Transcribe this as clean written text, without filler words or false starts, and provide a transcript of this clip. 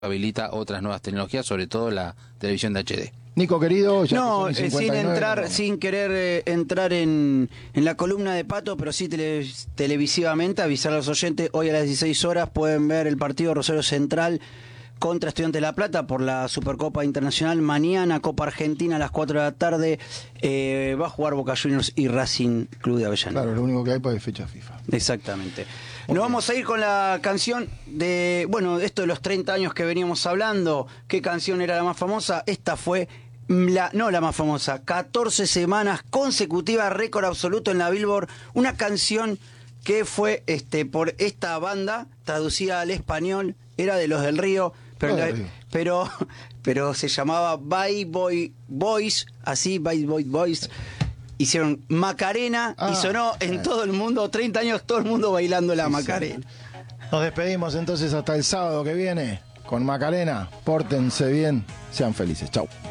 habilita otras nuevas tecnologías, sobre todo la televisión de HD. Nico, querido, ya No, que son 59, sin querer entrar en la columna de Pato, pero sí televisivamente, avisar a los oyentes, hoy a las 16 horas pueden ver el partido Rosario Central contra Estudiantes de La Plata por la Supercopa Internacional. Mañana Copa Argentina a las 4 de la tarde va a jugar Boca Juniors y Racing Club de Avellaneda. Claro, lo único que hay pues es fecha FIFA. Exactamente. Nos vamos a ir con la canción de, bueno, esto de los 30 años que veníamos hablando. ¿Qué canción era la más famosa? Esta fue no la más famosa, 14 semanas consecutivas, récord absoluto en la Billboard. Una canción que fue por esta banda, traducida al español, era de Los del Río, pero se llamaba Bye Boy Boys, así, Bye Boy Boys. Hicieron Macarena y sonó en todo el mundo, 30 años, todo el mundo bailando la Macarena. Nos despedimos entonces hasta el sábado que viene con Macarena. Pórtense bien, sean felices. Chau.